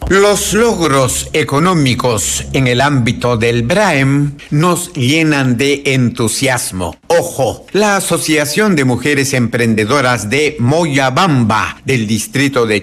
Los logros económicos en el ámbito del BRAEM nos llenan de entusiasmo. Ojo, la Asociación de Mujeres Emprendedoras de Moyabamba, del distrito de